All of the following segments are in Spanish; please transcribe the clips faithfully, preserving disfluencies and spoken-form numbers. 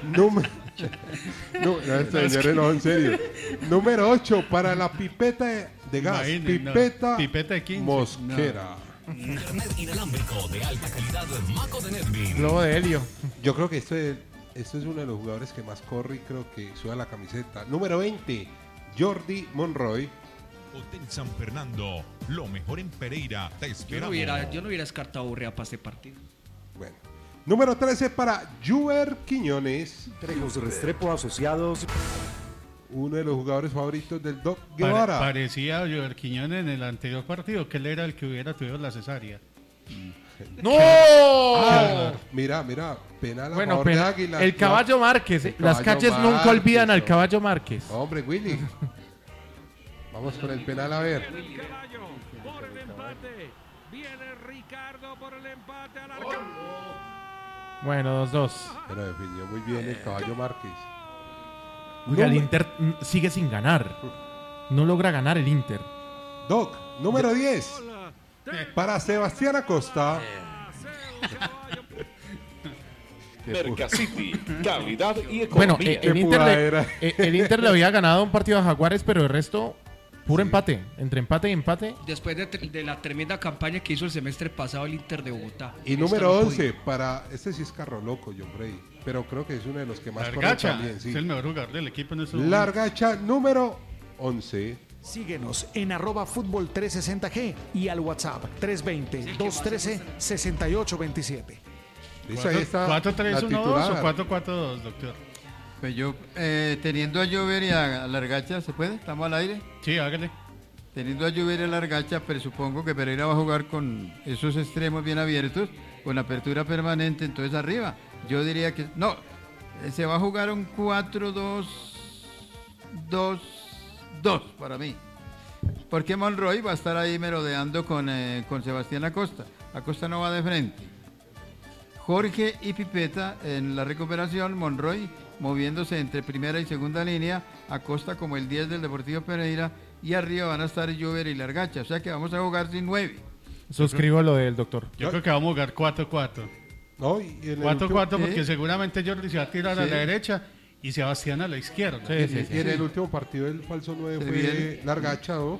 Número... No, no, señores, no, en serio. Número ocho para la pipeta de gas. Imagínate, Pipeta, no. Pipeta de quince. mosquera. Internet inalámbrico de alta calidad Maco de Nervin. Globo de helio. Yo creo que esto es, esto es uno de los jugadores que más corre y creo que suda la camiseta. Número veinte, Jordi Monroy. Hotel San Fernando, lo mejor en Pereira, te Yo no esperamos. hubiera, yo no hubiera descartado a Urrea para este partido. Bueno. Número trece para Juber Quiñones. Trejos Restrepo Asociados. Uno de los jugadores favoritos del Doc Pare- Guevara. parecía a Oliver Quiñones en el anterior partido, que él era el que hubiera tenido la cesárea. ¡No! Ah, mira, mira, penal a Bueno, favor de pena- Águila. el caballo Márquez. El Las caballo calles nunca Márquez, olvidan al no. caballo Márquez. Hombre, Willy. Vamos con el penal a ver. Por el empate. Viene Ricardo por el empate al arco. Bueno, dos dos. Pero definió muy bien el caballo Márquez. Oiga, el Número- Inter mm, sigue sin ganar. No logra ganar el Inter. Doc, número diez. Para Sebastián Acosta. Mercasiti, calidad y Bueno, economía. eh, el, Qué Inter le, pudadera. eh, el Inter le había ganado un partido a Jaguares, pero el resto, puro empate. Entre empate y empate. Después de, de la tremenda campaña que hizo el semestre pasado el Inter de Bogotá. Y Esta número no once podía. para. Este sí es carro loco, John Bray. Pero creo que es uno de los que más corre Largacha también. Sí. es el mejor jugador del equipo en estos momentos. Largacha número once. Síguenos en arroba fútbol trescientos sesenta G y al WhatsApp tres veinte, dos trece, sesenta y ocho veintisiete. Dice, ahí está cuatro tres la uno dos titular. o cuatro cuatro dos, doctor. Pues yo, eh, teniendo a Llover y a Largacha, ¿se puede? ¿Estamos al aire? Sí, hágale. Teniendo a Llover y a Largacha, presupongo que Pereira va a jugar con esos extremos bien abiertos, con apertura permanente, entonces arriba. Yo diría que, no, eh, se va a jugar un cuatro dos dos dos para mí. Porque Monroy va a estar ahí merodeando con, eh, con Sebastián Acosta. Acosta no va de frente. Jorge y Pipeta en la recuperación, Monroy moviéndose entre primera y segunda línea, Acosta como el diez del Deportivo Pereira y arriba van a estar Llover y Largacha, o sea que vamos a jugar sin nueve. Suscribo lo del doctor. Yo creo que vamos a jugar cuatro cuatro. No, y en el cuatro cuatro último- porque Sí. seguramente Jordi se va a tirar a Sí. la derecha y Sebastián a la izquierda. Y en el último partido el falso nueve Se fue viene. Largacha, ¿no?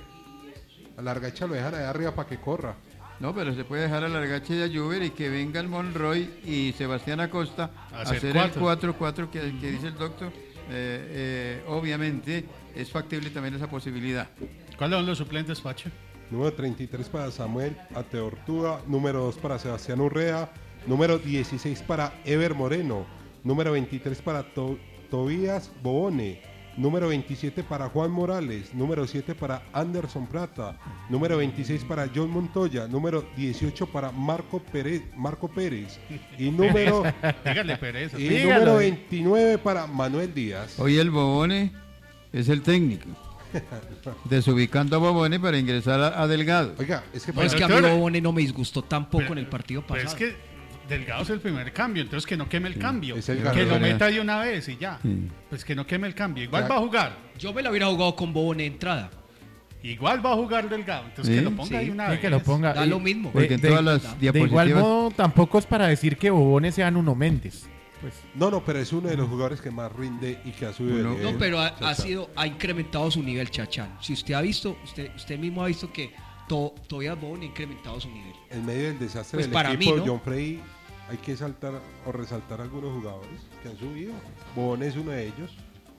A Largacha lo dejan ahí arriba para que corra. No, pero se puede dejar a Largacha y a Llover y que venga el Monroy y Sebastián Acosta a Hacer hacer el cuatro. cuatro cuatro que, que dice el doctor. Eh, eh, obviamente es factible también esa posibilidad. ¿Cuáles son los suplentes, Pacho? Número treinta y tres para Samuel Ateortúa. Número dos para Sebastián Urrea. Número dieciséis para Ever Moreno. Número veintitrés para To- Tobías Bobone. Número veintisiete para Juan Morales. Número siete para Anderson Plata. Número veintiséis para John Montoya. Número dieciocho para Marco Pérez. Marco Pérez. Y número, Dígale Pérez. y Dígalo. número veintinueve para Manuel Díaz. Hoy el Bobone es el técnico. Desubicando a Bobone para ingresar a, a Delgado. Oiga, es que No, es que a mí Bobone no me disgustó tampoco en el partido Pero pasado. es que Delgado es el primer cambio, entonces que no queme el cambio. es el Que ganador. lo meta de una vez y ya. Sí. Pues que no queme el cambio. Igual Ya. va a jugar. Yo me la hubiera jugado con Bobone de entrada. Igual va a jugar Delgado. Entonces Sí, que lo ponga sí, de una Sí, vez. que lo ponga. Da Y- lo mismo. Porque en de- todas de- las De diapositivas... igual modo, tampoco es para decir que Bobones sean Uno Méndez. Pues, No, no, pero es uno de los jugadores que más rinde y que ha subido Uno- el nivel. No, pero ha, ha Chachán. sido, ha incrementado su nivel, Chachán. Si usted ha visto, usted, usted mismo ha visto que to, todavía Bobone ha incrementado su nivel. En medio del desastre Pues del para equipo, mí, ¿no? John Frey, hay que saltar o resaltar algunos jugadores que han subido. Bobone es uno de ellos.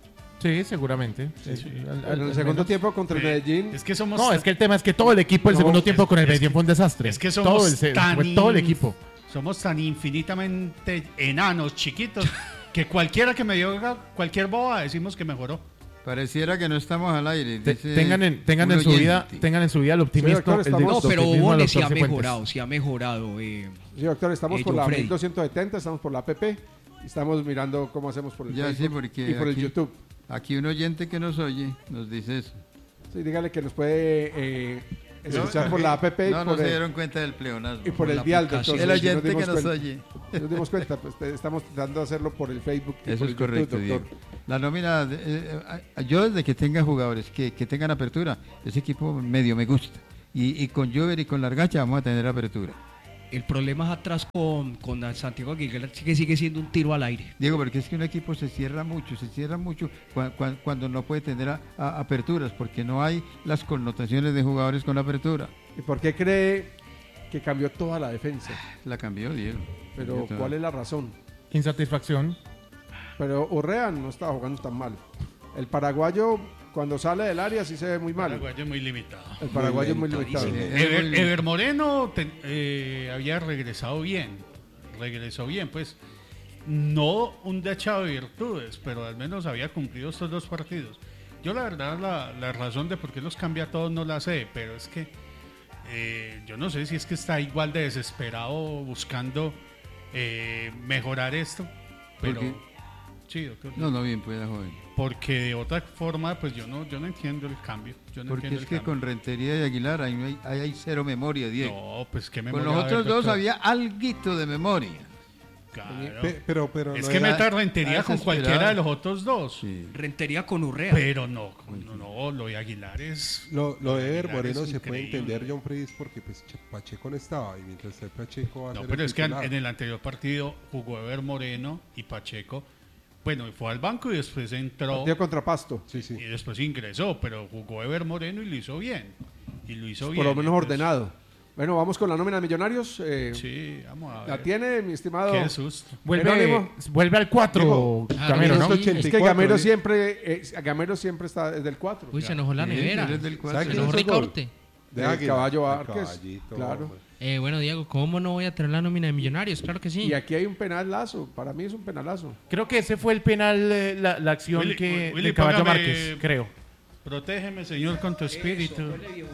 sí, seguramente. Sí, al- al- En el al segundo menos. tiempo contra el Medellín. Es que somos. No, es que el tema es que todo el equipo, el No, segundo tiempo es- con el es Medellín que- fue un desastre. Es que somos todo el, se- tan fue todo el inf- equipo. Somos tan infinitamente enanos, chiquitos, que cualquiera que me diga cualquier boba decimos que mejoró. Pareciera que no estamos al aire. Te- dice tengan en, tengan un en su vida, oyente. tengan en su vida el optimismo. doctor, el de- estamos- No, el pero optimismo del Bobone sí doctor ha Cifuentes. mejorado, sí ha mejorado. eh. Sí, doctor, estamos Eh, por la John Freddy. mil doscientos setenta, estamos por la A P P. y Estamos mirando cómo hacemos por el Ya, sí, Facebook porque y por el aquí- YouTube. Aquí un oyente que nos oye nos dice eso. Sí, dígale que nos puede eh, escuchar por la A P P y No, no por se el, dieron cuenta del pleonasmo. y por el la dial. aplicación. Doctor, El sí, oyente que dimos nos cuenta. oye. Nos dimos cuenta, pues te- estamos tratando de hacerlo por el Facebook y Eso por es el correcto, YouTube, Diego. doctor. La nómina, de- eh, eh, yo desde que tenga jugadores que, que tengan apertura, ese equipo medio me gusta. Y, y con Llover y con Largacha vamos a tener apertura. El problema es atrás con, con Santiago Aguilera, que sigue siendo un tiro al aire. Diego, porque es que un equipo se cierra mucho, se cierra mucho cua- cua- cuando no puede tener a- a- aperturas, porque no hay las connotaciones de jugadores con apertura. ¿Y por qué cree que cambió toda la defensa? La cambió, Diego. Pero Cambió toda. ¿cuál es la razón? Insatisfacción. Pero Urrea no estaba jugando tan mal. El paraguayo, cuando sale del área, sí se ve muy mal. Paraguayo muy limitado. El paraguayo es muy limitado. Ever, Ever Moreno ten- eh, había regresado bien, regresó bien, pues no un dechado de virtudes, pero al menos había cumplido estos dos partidos. Yo la verdad la, la razón de por qué los cambia a todos no la sé, pero es que eh, yo no sé si es que está igual de desesperado buscando eh, mejorar esto, pero qué? sí, doctor. No, no, bien, pueda, joven. Porque de otra forma, pues yo no, yo no entiendo el cambio. Yo no Porque entiendo es el que cambio. con Rentería y Aguilar ahí hay, ahí hay cero memoria, Diego. No, pues qué Con memoria los va a haber, otros dos doctor. había alguito de memoria. Claro. Pe- pero, pero es no que era- meta Rentería era con desesperado. cualquiera de los otros dos. Sí. Rentería con Urrea. Pero no, no, no, lo de Aguilar es. Lo, lo de Ever Aguilar Moreno es se puede increíble. entender, John Fredis, porque pues Ch- Pacheco no estaba y mientras esté Pacheco va a No, ser pero el es que en, titular. en el anterior partido jugó Ever Moreno y Pacheco. Bueno, fue al banco y después entró. Partido contra Pasto. Sí, sí. Y después ingresó, pero jugó Ever Moreno y lo hizo bien. Y lo hizo bien. Por lo menos entonces- ordenado. Bueno, vamos con la nómina de Millonarios. Eh, Sí, vamos a ver. ¿La tiene, mi estimado? Qué susto. Vuelve, Jerónimo? vuelve al cuatro, Diego, Gamero, ¿no? Es que ochenta y cuatro, Gamero ¿eh? siempre, eh, Gamero siempre está desde el cuatro. Uy, se enojó la Sí, nevera. eres del Se cuatro. ¿Sabe quién enojó hizo el gol? Ricaurte. De El Águila. caballo El Várquez, caballito, claro. hombre. Eh, bueno, Diego, ¿cómo no voy a tener la nómina de Millonarios? Claro que sí. Y aquí hay un penalazo. Para mí es un penalazo. Creo que ese fue el penal, eh, la, la acción Willy- que Willy, de Caballo póngame- Márquez, creo. Protégeme, Señor, con tu espíritu.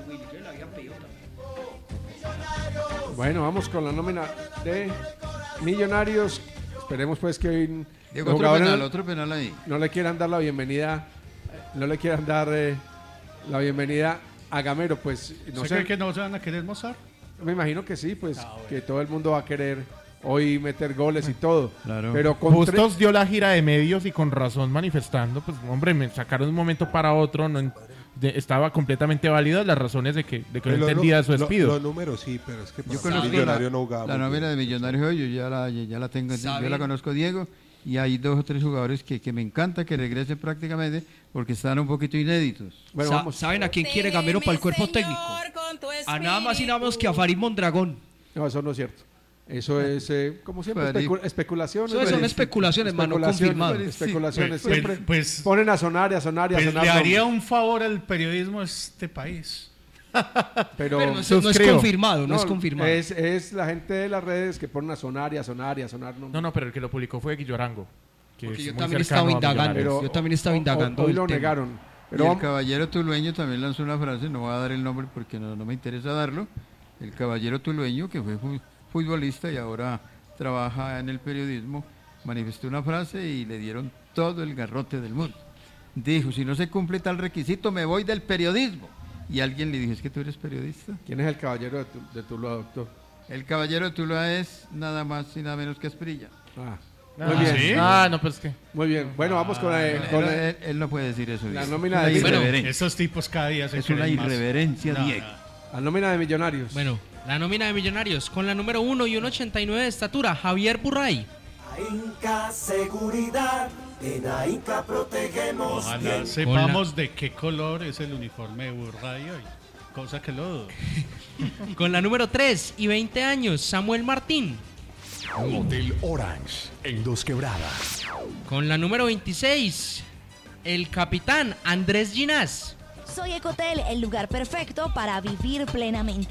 Bueno, vamos con la nómina de Millonarios. Esperemos pues que hoy Diego, los otro jugadores penal, no, otro penal ahí. no le quieran dar la bienvenida, no le quieran dar eh, la bienvenida a Gamero, pues no ¿Usted sé, cree que no se van a querer mostrar? me imagino que sí, pues que todo el mundo va a querer hoy meter goles y todo. Claro. Pero con tre- Bustos dio la gira de medios y con razón manifestando, pues hombre, me sacaron de un momento para otro, no en- de- estaba completamente válidas las razones de que, de que no Lo- entendía lo- su lo- despido. Los números sí, pero es que Yo para conozco la, Millonario no jugaba la muy nómina bien. de Millonarios hoy, yo ya la, ya la tengo, yo ¿Sabe? la conozco, Diego, y hay dos o tres jugadores que, que me encanta que regresen prácticamente porque están un poquito inéditos. bueno, Sa- vamos. ¿Saben a quién quiere Gamero para el cuerpo técnico? A nada más y nada menos que a Farid Mondragón. No, eso no es cierto. Eso es, eh, como siempre, Farid. especu- especulaciones. Eso son Farid. especulaciones, mano, Especulaciones, confirmado. Especulaciones, Pues- siempre pues- ponen a sonar y a sonar y a Pues sonar. le haría nombres. un favor al periodismo de este país. Pero, Pero no, es- no es suscribo. confirmado, no, no, es confirmado. Es, es la gente de las redes que ponen a sonar y a sonar y a sonar. nombres. No, no, pero el que lo publicó fue Guillo Arango. Que Porque es yo muy también cercano estaba a indagando. Millonarios. Yo también estaba hoy- indagando Hoy del lo tema. negaron. Y Pero el vamos- caballero tulueño también lanzó una frase, no voy a dar el nombre porque no, no me interesa darlo. El caballero tulueño, que fue fu- futbolista y ahora trabaja en el periodismo, manifestó una frase y le dieron todo el garrote del mundo. Dijo, si no se cumple tal requisito, me voy del periodismo. Y alguien le dijo, ¿es que tú eres periodista? ¿Quién es el caballero de tu, de tu lado, doctor? El caballero de Tuluá es nada más y nada menos que Asprilla. Ah, Ah, muy bien. ¿sí? Ah, no, pues que. Muy bien. Bueno, vamos con, eh, Él, con él- eh, él no puede decir eso. la Diego. nómina Es de una Bueno, irreverencia. Estos tipos cada día se Es una creen más. irreverencia, No, Diego. no. la nómina de Millonarios. Bueno, la nómina de Millonarios con la número uno y un ochenta y nueve de estatura, Javier Burray. Inca Seguridad, en Inca protegemos Ojalá bien. sepamos de qué color es el uniforme de Burray hoy. Cosa que lo dudo. Con la número tres y veinte años, Samuel Martín. Hotel Orange, en Dos Quebradas. Con la número veintiséis, el capitán Andrés Ginás. Soy Ecotel, el lugar perfecto para vivir plenamente.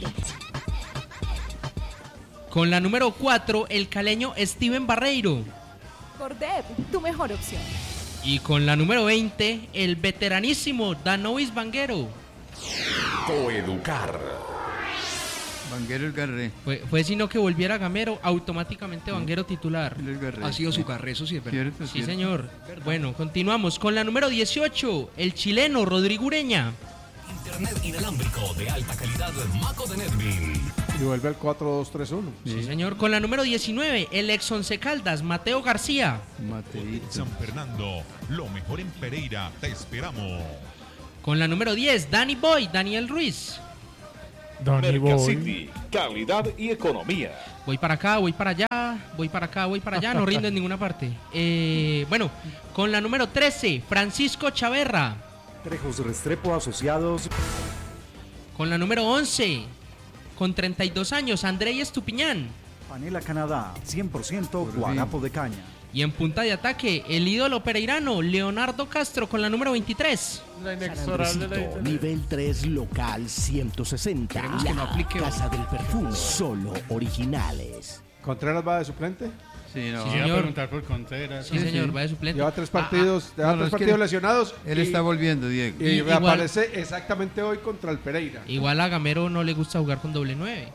Con la número cuatro, el caleño Steven Barreiro. Cordep, tu mejor opción. Y con la número veinte, el veteranísimo Danovis Vanguero. Coeducar. Vanguero el Garré. Fue, fue sino que volviera Gamero, automáticamente Vanguero titular. El Garré. Ha sido su carré, eso sí es verdad. Cierto, Sí, cierto. señor. Bueno, continuamos con la número dieciocho, el chileno Rodrigo Ureña. Internet inalámbrico de alta calidad Maco de Nedvin. Y vuelve al cuatro dos tres uno. Sí, señor. Con la número diecinueve, el ex Once Caldas, Mateo García. Mateito. San Fernando, lo mejor en Pereira, te esperamos. Con la número diez, Danny Boy, Daniel Ruiz. Donny Boy. Mercacity, calidad y economía. Voy para acá, voy para allá, voy para acá, voy para allá, no rindo en ninguna parte. Eh, bueno, con la número trece, Francisco Chaverra. Trejos Restrepo Asociados. Con la número once, con treinta y dos años, Andrei Estupiñán. Panela Canadá, cien por ciento guarapo de caña. Y en punta de ataque, el ídolo pereirano, Leonardo Castro, con la número veintitrés. La inexorable la nivel tres local ciento sesenta. Queremos que no aplique. Casa del Perfume, solo originales. ¿Contreras va de suplente? Sí, no. Sí, señor. Iba a preguntar por Contreras. Sí, señor, va de suplente. Lleva tres partidos, lleva No, no, tres es que partidos él- lesionados. Él y- está volviendo, Diego. Y Y- reaparece exactamente hoy contra el Pereira. Igual a Gamero no le gusta jugar con doble nueve.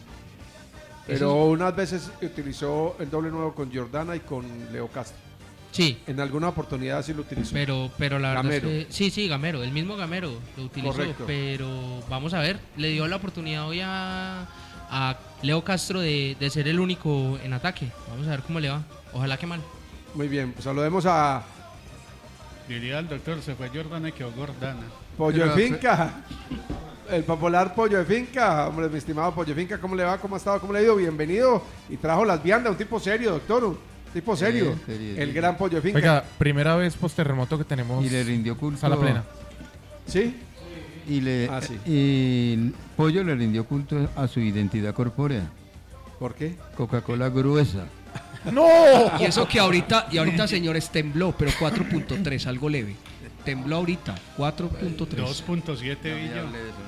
Pero unas veces utilizó el doble nuevo con Jordana y con Leo Castro. Sí. En alguna oportunidad sí lo utilizó. Pero, pero la verdad Gamero. es que sí, sí, Gamero, el mismo Gamero lo utilizó, Correcto. pero vamos a ver, le dio la oportunidad hoy a, a Leo Castro de, de ser el único en ataque. Vamos a ver cómo le va. Ojalá que mal. Muy bien, pues saludemos a Diría el doctor, se fue Jordana y quedó Gordana. Pollo Pero- de Finca. El popular Pollo de Finca. Hombre, mi estimado Pollo de Finca, ¿cómo le va? ¿Cómo ha estado? ¿Cómo le ha ido? Bienvenido. Y trajo las viandas, un tipo serio, doctor. Un tipo serio. Sí, serio, el sí. gran Pollo de Finca. Oiga, primera vez post terremoto que tenemos Y le rindió culto. sala plena. ¿Sí? Y, le, Ah, sí. y el Pollo le rindió culto a su identidad corpórea. ¿Por qué? Coca-Cola gruesa. ¡No! Y eso que ahorita, y ahorita señores tembló, pero cuatro punto tres, algo leve. Tembló ahorita, cuatro punto tres. dos punto siete billones.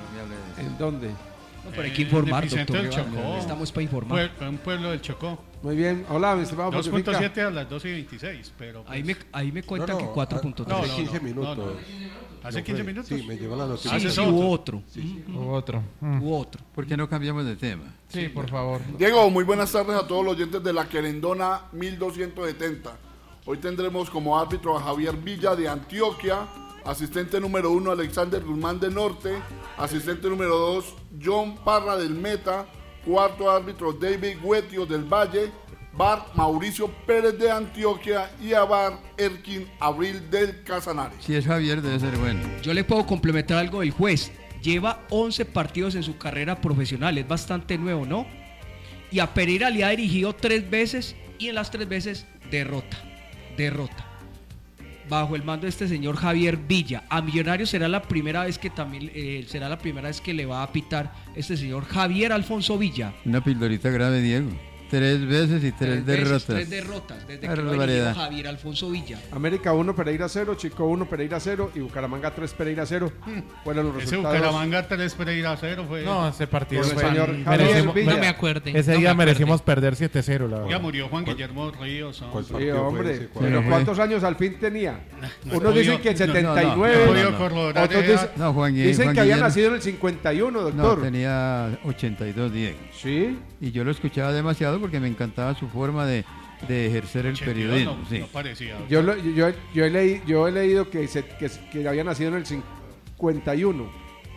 ¿En dónde? No, pero hay que informar, En el epicentro doctor. del Chocó. Estamos para informar. Pue- un pueblo del Chocó. Muy bien. Hola, mi estimado dos Pollo de punto Finca. siete a las dos y veintiséis, pero... pues- Ahí me, ahí me cuentan No, que no, cuatro punto tres. no, Hace no, quince no, minutos. no, no. ¿Hace No quince fue- minutos? Sí, me llegó la Sí, noticia. sí, Hace hubo otro. otro. U otro. Mm. Hubo otro. ¿Por qué no cambiamos de tema? Sí, por favor. Diego, muy buenas tardes a todos los oyentes de la Querendona mil doscientos setenta. Hoy tendremos como árbitro a Javier Villa de Antioquia, asistente número uno Alexander Guzmán de Norte, asistente número dos John Parra del Meta, cuarto árbitro David Guetio del Valle, bar Mauricio Pérez de Antioquia y a bar Erkin Abril del Casanare. Si es Javier, debe ser bueno. Yo le puedo complementar algo del juez. Lleva once partidos en su carrera profesional, es bastante nuevo, ¿no? Y a Pereira le ha dirigido tres veces y en las tres veces derrota, derrota. Bajo el mando de este señor Javier Villa. A Millonarios será la primera vez que también eh, será la primera vez que le va a pitar este señor Javier Alfonso Villa. Una pildorita grave, Diego. Tres veces y tres, Tres veces, derrotas. tres derrotas desde que lo ha Barbaridad. dirigido Javier Alfonso Villa. América uno, Pereira cero, Chico uno, Pereira cero y Bucaramanga tres, Pereira cero. Fueron los Ese resultados. Bucaramanga tres Pereira cero fue... No, ese partido Con el fue- señor merecimos- Javier Villa. No me acuerde. Ese no día me acuerde. merecimos perder siete cero, la Ya verdad. murió Juan Guillermo Ríos. hombre. ¿Cuál Sí, partido fue hombre. ese? ¿Cuál? Pero fue? ¿cuántos años al fin tenía? No Unos he dicen podido- que en no, no, setenta y no, nueve. no he no, podido no. corroborar Otros esa- dicen, No, Juan, Gui- dicen Juan que había Guillermo- nacido en el cincuenta y uno, No, doctor. tenía ochenta y dos, Diego. Sí. Y yo lo escuchaba demasiado porque me encantaba su forma de, de ejercer el ochenta y dos periodismo. no, sí. no parecía. Yo, lo- yo, yo, he leí- yo he leído que, se- que, que había nacido en el cincuenta y uno.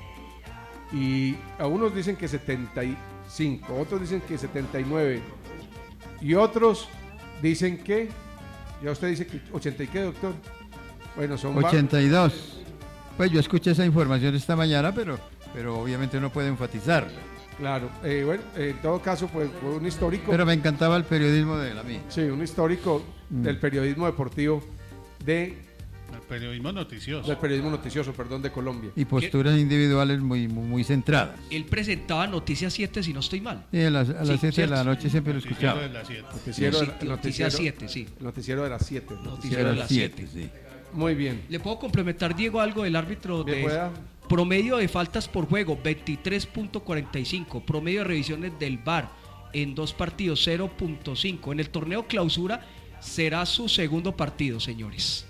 Y a unos dicen que setenta y cinco, otros dicen que setenta y nueve. Y otros dicen que. Ya usted dice que ochenta y qué, doctor. Bueno, son va- ochenta y dos. Pues yo escuché esa información esta mañana, pero, pero obviamente no puede enfatizar. Claro, eh, bueno, en todo caso fue, fue un histórico. Pero me encantaba el periodismo de él a mí. Sí, un histórico Mm. del periodismo deportivo de El periodismo noticioso. del periodismo noticioso, perdón, de Colombia. Y posturas individuales muy, muy, muy centradas. Él presentaba Noticias siete, si no estoy mal. Y a las, a las Sí, siete de cierto. la noche siempre lo Noticiero escuchaba. de las siete. Noticiero, Sí, de- Noticias noticiero- siete, sí. el Noticiero de las siete. Noticiero A de las las siete, siete. sí. Muy bien. ¿Le puedo complementar, Diego, algo del árbitro? Bien, De pueda. promedio de faltas por juego, veintitrés punto cuarenta y cinco. Promedio de revisiones del V A R en dos partidos, cero punto cinco. En el torneo clausura será su segundo partido, señores.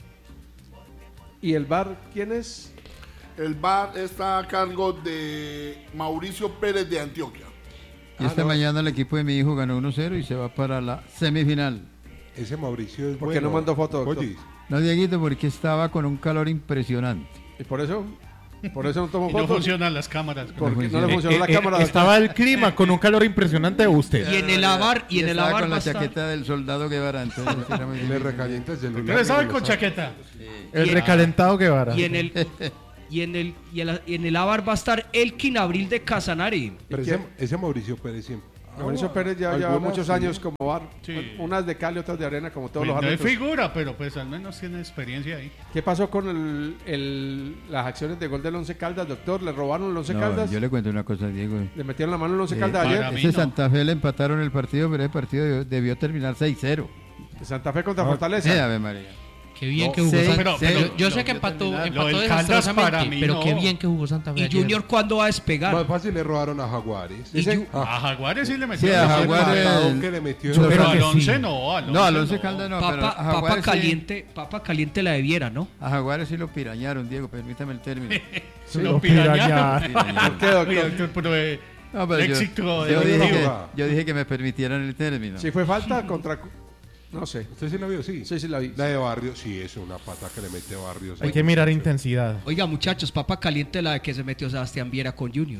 ¿Y el V A R quién es? El V A R está a cargo de Mauricio Pérez de Antioquia. Y esta mañana el equipo de mi hijo ganó uno cero y se va para la semifinal. Ese Mauricio es ¿Por qué bueno. no mandó foto, doctor? Pollis. No, Dieguito, porque estaba con un calor impresionante. ¿Y por eso? ¿Por eso no tomó Y no fotos? funcionan las cámaras. Porque no le funciona. funcionó la Eh, eh, cámara. doctor. estaba el clima con un calor impresionante de usted. Y en el avar, y en el estaba avar con va la a estar- chaqueta del soldado Guevara, entonces era muy Le difícil. recalienta el celular. ¿Ustedes saben y con lo saca. chaqueta? El Y en- recalentado Guevara. Y en el y en el y en, la- y en el avar va a estar Elkin Abril de Casanare. Pero ese, ese Mauricio Pérez siempre Mauricio Pérez ya lleva Algunas muchos sí. años como bar. Sí. Unas de Cali, otras de arena, como todos Pues los no es árbitros. figura, pero pues al menos tiene experiencia ahí. ¿Qué pasó con el, el- las acciones de gol del Once Caldas, doctor? ¿Le robaron el Once No, Caldas? yo le cuento una cosa, Diego. ¿Le metieron la mano al Once Eh, Caldas para ayer? Ese Santa Fe le empataron el partido, pero ese partido debió, debió terminar seis cero. Santa Fe contra No, Fortaleza. sí, Ave María. Qué bien No, que jugó seis, Santa Fe. cero. Yo, yo sé Lo que debió empató, terminar. empató Lo del Caldas desastrosamente, para mí pero no. qué bien que jugó Santa Fe ¿Y ayer. Junior cuándo va a despegar? Más fácil le robaron a Jaguares. Y Ju- A Jaguares sí le metió. Sí, a el Jaguares. patadón que le metió. Yo Pero creo al que once sí. no, al No, al once once Caldas no, pero Papa, a papa Jaguares sí- caliente, papa caliente la debiera, ¿no? a Jaguares sí lo pirañaron, Diego, permítame el término. Sí, lo lo pirañaron. pirañaron. ¿Por qué, doctor? Oye, doctor, pero, eh, No, pero yo, léxico yo de dije que, Diego. yo dije que me permitieran el término. Si fue falta contra... No sé. ¿Usted sí la vio? Sí. Sí, sí la vi. La de Barrios, sí, es una pata que le mete Barrios. Hay que mirar intensidad. Oiga, muchachos, papa caliente la de que se metió Sebastián Viera con Junior.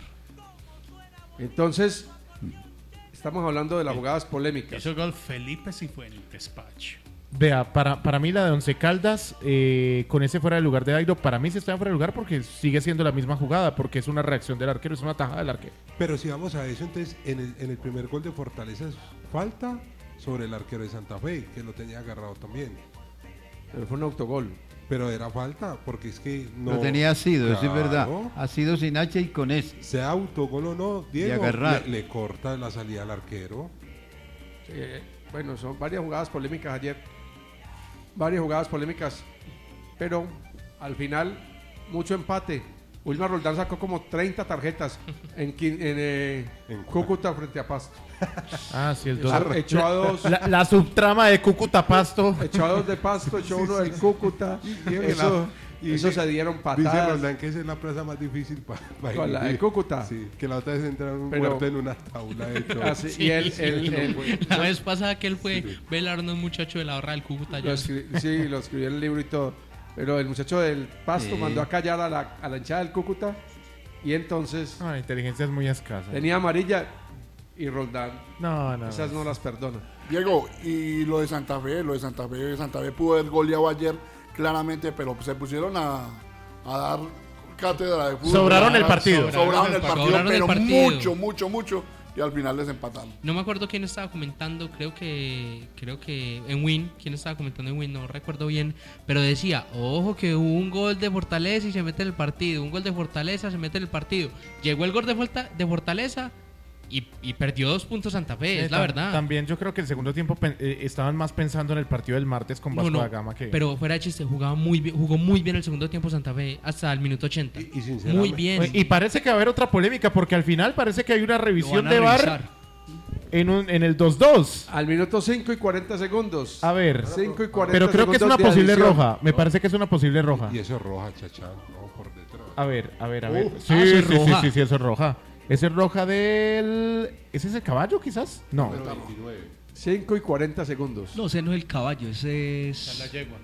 Entonces, estamos hablando de las jugadas polémicas. hizo gol Felipe Cifuentes, Pacho. Vea, para, para mí la de Once Caldas, eh, con ese fuera de lugar de Dairo, para mí sí está fuera de lugar porque sigue siendo la misma jugada, porque es una reacción del arquero, es una tajada del arquero. Pero si vamos a eso, entonces en el, en el primer gol de Fortaleza es falta sobre el arquero de Santa Fe, que lo tenía agarrado también. Pero fue un autogol. Pero era falta, porque es que no... Lo tenía ácido, eso es verdad. Claro. Ácido sin H y con S. Sea autogol o no, Diego, agarrar. le, le corta la salida al arquero. Eh, bueno, son varias jugadas polémicas ayer. Varias jugadas polémicas. Pero al final, mucho empate. Wilmar Roldán sacó como treinta tarjetas en, quin- en, eh, ¿En Cúcuta frente a Pasto. Ah, sí, el Echó- dos. echó a dos. La, la subtrama de Cúcuta Pasto. Echó a dos de Pasto, echó uno del Cúcuta. Diego, Eso, y eso dice- se dieron Dice patadas. Roldán que esa es la plaza más difícil para ¿Cuál, la de Cúcuta? Sí, que la otra vez entraron un Pero- muerto en una taula de todo. Ah, sí, y él, Sí, él- sí. él- La vez pasada que él fue velarnos muchacho de la barra del Cúcuta. Lo ya. escri- sí, lo escribió en el libro y todo. Pero el muchacho del Pasto Sí. mandó a callar a la, a la hinchada del Cúcuta y entonces Ah, la inteligencia es muy escasa. tenía amarilla y Roldán. No, no. Esas no las perdona. Diego, y lo de Santa Fe, lo de Santa Fe, Santa Fe pudo haber goleado ayer claramente, pero se pusieron a, a dar cátedra de fútbol. Sobraron el A- partido. Sobraron el partido, Sobraron el pero partido. mucho, mucho, mucho. Y al final les empataron. No me acuerdo quién estaba comentando, creo que creo que en Win, quién estaba comentando en Win, no recuerdo bien, pero decía, ojo que hubo un gol de Fortaleza y se mete en el partido, un gol de Fortaleza se mete en el partido. Llegó el gol de, Forta- de Fortaleza y, y perdió dos puntos Santa Fe, Eh, es la tam- verdad. También yo creo que el segundo tiempo pen- eh, estaban más pensando en el partido del martes con No, Vasco no, da Gama que... pero fuera de chiste, jugaba muy bien, jugó muy bien el segundo tiempo Santa Fe hasta el minuto ochenta. Y, y sinceramente, Muy bien. Oye, Y parece que va a haber otra polémica porque al final parece que hay una Lo revisión van a de V A R revisar. en, un, en el dos dos. Al minuto cinco y cuarenta segundos. A ver, cinco y cuarenta pero creo que es una segundos de posible adición. roja. Me parece que es una posible roja. Y eso es roja, chachán, ¿no? Por detrás. A ver, a ver, a ver. Uh, sí, ah, eso es sí, sí, roja. sí, sí, eso es roja. Ese es roja del... ¿Ese es el caballo quizás? No. Número veintinueve. cinco y cuarenta segundos. No, ese no es el caballo, ese Esa es la es... yegua.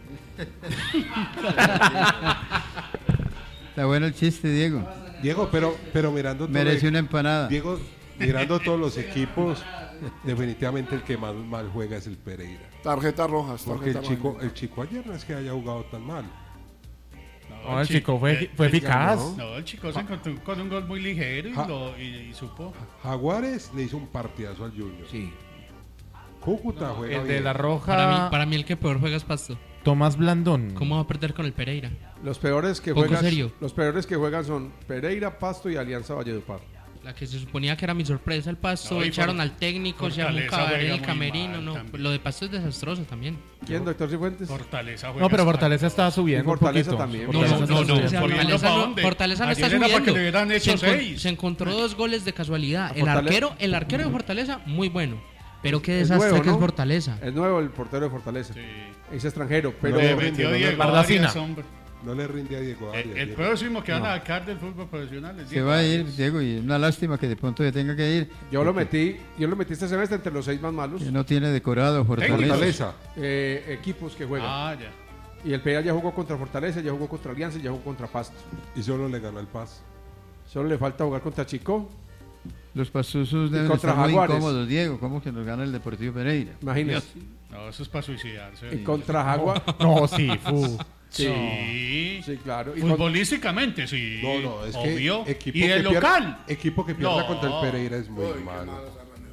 Está bueno el chiste, Diego. Diego, pero, pero mirando todo Merece el- una empanada. Diego, mirando todos los equipos, definitivamente el que más mal juega es el Pereira. Tarjetas rojas. Porque el tarjeta chico, roja. el chico ayer no es que haya jugado tan mal. No, el chico fue, fue eficaz. No, el chico se encontró con un gol muy ligero y, Ja- lo, y, y supo. Jaguares le hizo un partidazo al Junior. Sí. Cúcuta juega El de bien. la roja... Para mí, para mí el que peor juega es Pasto. Tomás Blandón. ¿Cómo va a perder con el Pereira? Los peores que Poco juegan, serio. los peores que juegan son Pereira, Pasto y Alianza Valledupar. La que se suponía que era mi sorpresa, el Pasto, No, y echaron For- al técnico, se armó un Fortaleza cabaret en juega el muy camerino, mal no. también. Lo de Pasto es desastroso también. ¿Quién, doctor Cifuentes? Fortaleza juega No, pero hasta- Fortaleza está subiendo Y Fortaleza un poquito. también. No, Fortaleza no, está no, no, subiendo. Fortaleza Fortaleza ¿pa' no, dónde? Fortaleza no está Ayer era para que subiendo. le hubieran Se, hecho encon- seis. se encontró dos goles de casualidad. El Fortale- arquero, el arquero de Fortaleza, muy bueno. Pero qué Es desastre nuevo, que es ¿no? Fortaleza. Es nuevo el portero de Fortaleza. Sí. Es extranjero, pero No Le le metió rinde, no le Diego Bardacina. Arias, hombre. No le rinde a Diego Arias. El, el Diego. próximo que van a sacar del fútbol profesional es Se Diego va a ir, Arias. Diego, y una lástima que de pronto se tenga que ir. yo lo metí, yo lo metí este semestre entre los seis más malos. Que no tiene decorado Fortaleza. Fortaleza. Eh, equipos que juegan. Ah, ya. Y el Pereira ya jugó contra Fortaleza, ya jugó contra Alianza y ya jugó contra Pasto. Y solo le ganó el Paz. Solo le falta jugar contra Chico. Los pazusos deben contra estar muy Jaguares. incómodos, Diego. ¿Cómo que nos gana el Deportivo Pereira? Imagínate. No, eso es para suicidarse. Y contra Jaguar. No, sí, fu. Sí. Sí. Sí, claro. Y con- Futbolísticamente, sí. No, no, es Obvio. que equipo y que el pierda- local. equipo que pierda No. contra el Pereira es muy Uy, qué malo. mala esa remediación.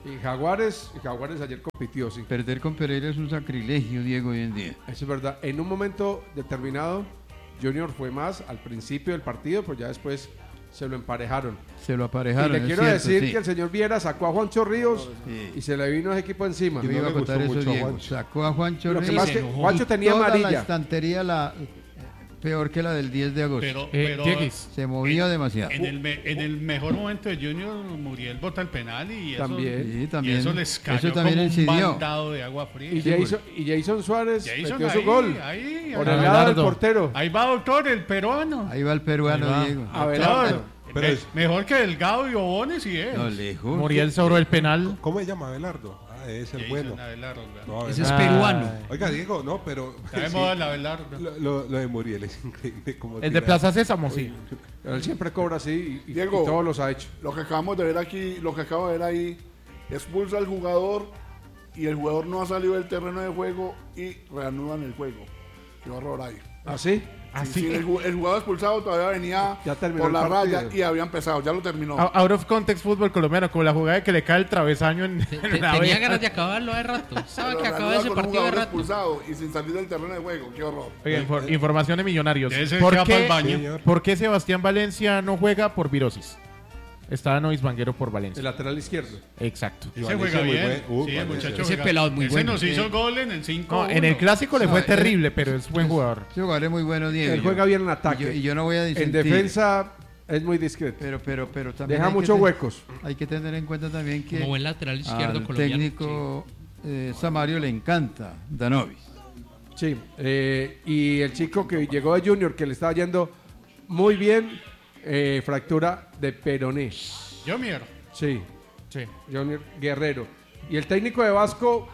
Y Jaguares, y Jaguares ayer compitió, sí. Perder con Pereira es un sacrilegio, Diego, hoy en día. Eso es verdad. En un momento determinado, Junior fue más al principio del partido, pero ya después se lo emparejaron. Se lo aparejaron. Y le es quiero cierto, decir sí. que el señor Viera sacó a Juancho Ríos Sí. y se le vino ese equipo encima. Yo No iba a le gustó contar eso, mucho a Diego. Juancho. Sacó a Juancho Lo que Ríos. más que y Juancho tenía toda amarilla. la estantería la peor que la del diez de agosto. Pero, Eh, pero Dieguis. Se movía demasiado. en el, me- en el mejor momento de Junior, Muriel bota el penal y eso, También. Sí, y también. eso les cayó Eso también como un incidió. baldado de agua fría. Y Jason, y Jason Suárez Jason metió su ahí, gol ahí, por ahí. el lado del Abelardo. portero. Ahí va, doctor, el peruano. Ahí va el peruano, Ahí va. Diego. Abelardo. Claro. Pero Me- es- Mejor que Delgado y Obones y es. No, lejos. Muriel sobró el penal. ¿Cómo se llama Abelardo? Ah, es el Jason bueno. Abelardo, No, Ese es Abelardo. peruano. Oiga, Diego, no, pero... Está de sí, moda el Abelardo. lo, lo- lo de Muriel es increíble. Como El de tira- Plaza Sésamo, sí. Pero él siempre cobra así y, y- Diego. y todos los ha hecho. Lo que acabamos de ver aquí, lo que acabo de ver ahí, expulsa al jugador y el jugador no ha salido del terreno de juego y reanudan el juego. Qué horror ahí. ¿Así? Sí, sí, el, ju- el jugador expulsado todavía venía Ya terminó por el la partido. raya y había empezado, ya lo terminó. Out out of context fútbol colombiano, como la jugada de que le cae el travesaño en, Te- en te- la tenía vena. ganas de acabarlo de rato. Sabe Pero que acaba reanuda ese con un partido de jugador rato. expulsado y sin salir del terreno de juego, qué horror. Oiga, infor- información de Millonarios. Debe ser ¿Por que va qué, pa'l baño. Señor. por qué Sebastián Valencia no juega por virosis? Está Nois Vanguero por El Valencia. lateral izquierdo. Exacto. Y Se Valencia juega muy bien. buen- uh, sí, el Valencia. muchacho Ese juega- pelado es muy Ese bueno. nos hizo gol en el cinco. No, en el clásico le No, fue eh, terrible, pero es buen jugador. Ese jugador es muy bueno, Diego. Él Yo- juega bien en y ataque. yo, y yo no voy a En disentir. defensa es muy discreto. Pero, pero, pero también. Deja hay que muchos ten- huecos. Hay que tener en cuenta también que Como buen lateral izquierdo al colombiano. técnico eh, Samario le encanta Danovis. Sí. eh, y el chico que llegó de Junior, que le estaba yendo muy bien, eh, fractura de peroné. Yo mierda. Sí. Sí. Junior Guerrero. Y el técnico de Vasco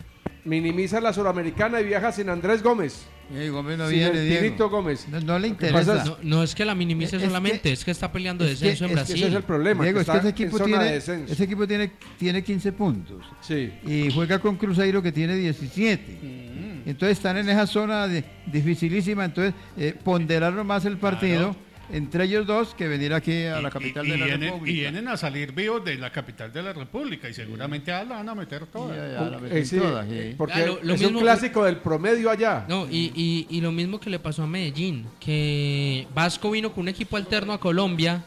minimiza la Suramericana y viaja sin Andrés Gómez. Eh, Gómez no Sin viene, el Diego. Tinito Gómez. No, no le Lo que pasa interesa. es- No, no es que la minimice Es que- solamente, es que está peleando es que- descenso en es que Brasil. Ese es el problema. Diego, que es que ese está en equipo, zona de tiene, descenso. ese equipo tiene, tiene quince puntos. Sí. Y juega con Cruzeiro que tiene diecisiete. Mm. Entonces están en esa zona de, dificilísima. Entonces eh, ponderaron más el partido entre ellos dos que venir aquí a la capital y, de la vienen, República. y vienen a salir vivos de la capital de la República y seguramente ah, la van a meter todas. Ya, ya, la Eh, meten sí, todas, sí. porque Ah, lo- lo es mismo- un clásico del promedio allá. No, y, y, y lo mismo que le pasó a Medellín, que Vasco vino con un equipo alterno a Colombia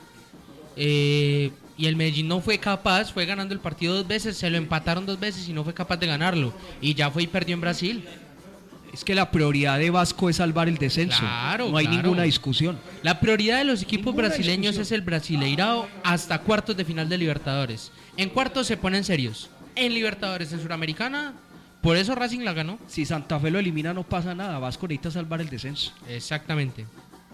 eh, y el Medellín no fue capaz, fue ganando el partido dos veces, se lo empataron dos veces y no fue capaz de ganarlo. Y ya fue y perdió en Brasil. Es que la prioridad de Vasco es salvar el descenso. Claro, no hay claro. ninguna discusión. La prioridad de los equipos Ninguna brasileños discusión. es el Brasileirao hasta cuartos de final de Libertadores. En cuartos se ponen serios. En Libertadores, en Suramericana, por eso Racing la ganó. Si Santa Fe lo elimina no pasa nada. Vasco necesita salvar el descenso. Exactamente.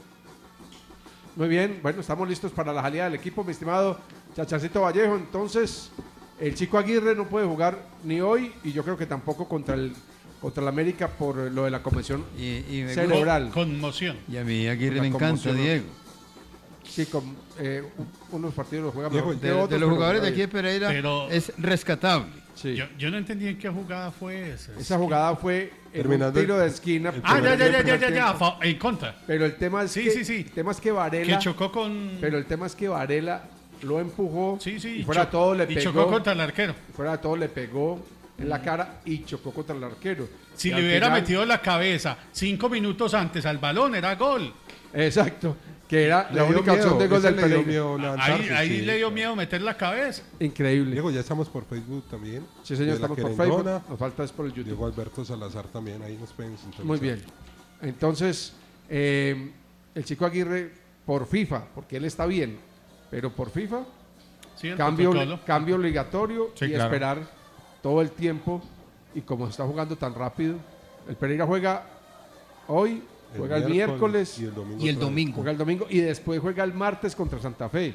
Muy bien, bueno, estamos listos para la salida del equipo, mi estimado Chacharcito Vallejo. Entonces, el chico Aguirre no puede jugar ni hoy y yo creo que tampoco contra el contra el América por lo de la convención Y, y me cerebral. gusta- Conmoción. Y a mí Aguirre La me encanta, conmoción, ¿no? Diego. Sí, con, eh, un- unos partidos los juega Diego, mejor que De, de otros, los pero jugadores de juega aquí de Pereira Pero- es rescatable. bien. Sí. Yo, yo no entendí en qué jugada fue esa. Esa jugada fue en un Terminando el- tiro de esquina. el Ah, ya, pero ya, el ya, ya, primer ya, ya, tiempo. fa- en contra. Pero el tema es Sí, que sí, sí. el tema es que Varela Que chocó con... pero el tema es que Varela lo empujó Sí, sí. y fuera de cho- todo le y pegó. chocó contra el arquero. Fuera de todo le pegó en la cara y chocó contra el arquero. Si Y le al hubiera final- metido la cabeza cinco minutos antes al balón, era gol. Exacto, que era Le la dio única miedo, opción de gol ese del le dio Pereira. miedo Ahí, levantarse, ahí sí. le dio miedo meter la cabeza. Increíble. Diego, ya estamos por Facebook también. Sí, señor, De la estamos por Querendona. Facebook. Nos falta es por el YouTube. Diego Alberto Salazar también, ahí nos pueden sintonizar. Muy bien. Entonces, eh, el chico Aguirre por FIFA, porque él está bien, pero por FIFA, Sí, el cambio, protocolo. cambio obligatorio Sí, y claro. esperar todo el tiempo. Y como está jugando tan rápido, el Pereira juega hoy, juega el miércoles, y el domingo. Y el otra vez. domingo. juega el domingo y después juega el martes contra Santa Fe.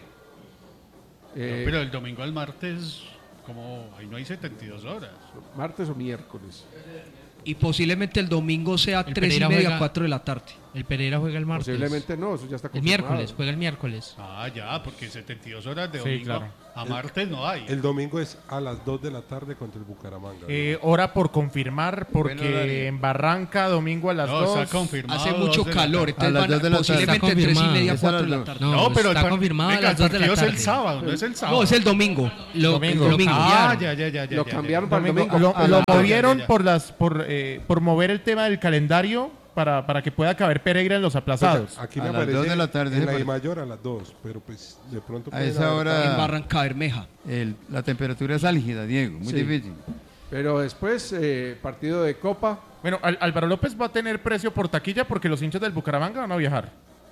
Eh, Pero el domingo al martes, como ahí no hay setenta y dos horas. martes o miércoles. Y posiblemente el domingo sea El tres y Pereira media, juega- cuatro de la tarde. El Pereira juega el martes. Posiblemente no, eso ya está El confirmado. miércoles, juega el miércoles. Ah, ya, porque setenta y dos horas de Sí, domingo claro. a martes no hay. El domingo es a las dos de la tarde contra el Bucaramanga. Eh, hora por confirmar, Buen horario. porque en Barranca, domingo a las No, dos. está confirmado. Hace dos mucho de la calor, tarde. A entonces las van dos de la tarde. posiblemente Está tres y confirmado. media, Es a cuatro las de la dos. tarde. No, No, pero está el par- confirmado a venga, las dos de la el partido es tarde. el sábado, no es el sábado. No, es el domingo. Lo, Domingo. lo Domingo. Ah, cambiaron. ya, ya, ya, ya. Lo ya, cambiaron ya. para el Domingo. domingo. Lo, A lo la- movieron ya, ya. por las por eh, por mover el tema del calendario para, para que pueda caber Pereira en los aplazados. Aquí A me las aparece dos de la tarde, en se la parece. mayor a las dos, pero pues de pronto... A pueden esa haber- hora- En Barranca Bermeja. El- la temperatura es álgida, Diego, muy Sí. difícil. Pero después, eh, partido de Copa. Bueno, Al- Álvaro López va a tener precio por taquilla porque los hinchas del Bucaramanga van a viajar.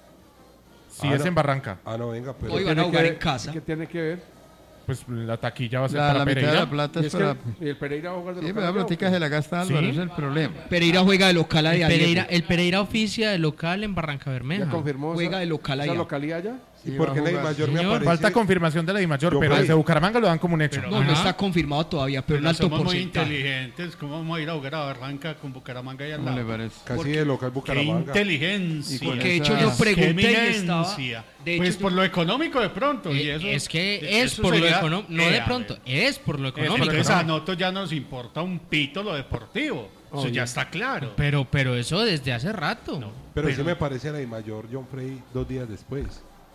Si Ah, es no. en Barranca, Ah, no, venga, pero... Hoy van a tiene jugar que- en casa. ¿Qué tiene que ver? pues la taquilla va a ser La, para la mitad de Pereira. la plata Y, es es que- para... y el Pereira va a jugar de Sí, local pero la allá, ¿o platica qué? se la gasta Álvaro, Sí. ese es el problema. Pereira juega de local a El Diego. Pereira, el Pereira oficia de local en Barranca Bermeja. Ya confirmó Juega esa- de local esa allá. localidad allá. ¿Y Sí, por va qué a en la jugar. mayor me Señor, aparece? falta confirmación de la Dimayor, Yo pero por- desde Bucaramanga lo dan como un hecho. Pero- No, no Ajá. está confirmado todavía, pero un Pero alto somos muy porcentaje. inteligentes. ¿Cómo vamos a ir a jugar a Barranca con Bucaramanga y al ¿Cómo le lado? parece? Casi de local Qué Bucaramanga. inteligencia. Y con Porque de hecho esa- yo Qué pregunté y estaba... eminencia. De Pues hecho, por lo económico de pronto. y Eh, eso, es que es eso por lo sería- económico, no Eh, de a pronto, ver. es por lo económico. Entonces a nosotros ya nos importa un pito lo deportivo. Eso Oye. ya está claro. Pero, pero eso desde hace rato. Pero, Pero- sí me parece la de mayor John Frey dos días después.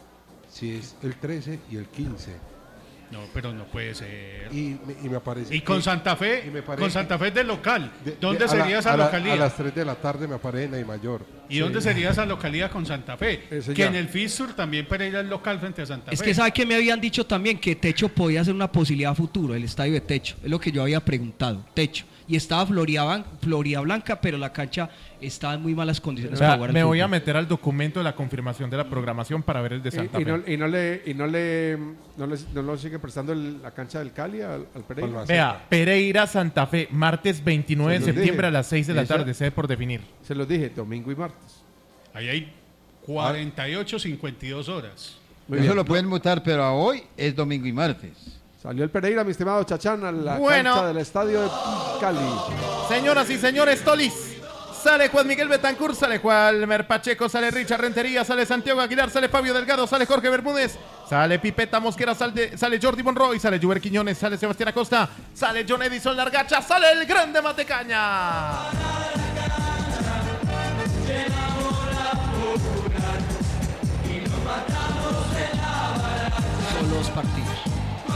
Si es el trece y el quince. No, pero no puede ser. Y, me- y me aparece... Y con que- Santa Fe, y me parece- con Santa Fe es de local. de- de- ¿Dónde a la- sería esa a la- localidad? A las tres de la tarde me aparece en la de mayor. ¿Y dónde sería esa localidad con Santa Fe? Ese Que ya. en el Fistur también Pereira es local frente a Santa Es Fe. que sabe que me habían dicho también que Techo podía ser una posibilidad futuro, el estadio de Techo. Es lo que yo había preguntado, Techo. Y estaba Florida, Ban- Florida Blanca, pero la cancha estaba en muy malas O condiciones sea, para jugar al me voy a fútbol. meter al documento de la confirmación de la programación para ver el de Santa Y, y Fe. no, y no le y no le no le no lo sigue prestando el- la cancha del Cali al, al Pereira. Palma. Vea, Pereira Santa Fe, martes veintinueve de Se los septiembre dije. a las seis de la Esa- tarde, sede por definir. Se los dije, domingo y martes. Ahí hay cuarenta y ocho, cincuenta y dos horas. Muy Eso bien. lo pueden mutar, pero a hoy es domingo y martes. Salió el Pereira, mi estimado Chachán, a la Bueno. cancha del estadio de Cali. Señoras y señores, Tolis. Sale Juan Miguel Betancourt, sale Juan Mer Pacheco, sale Richard Rentería, sale Santiago Aguilar, sale Fabio Delgado, sale Jorge Bermúdez, sale Pipeta Mosquera, sale, sale Jordi Monroy, sale Juber Quiñones, sale Sebastián Acosta, sale John Edison Largacha, sale el grande Matecaña. Son los partidos.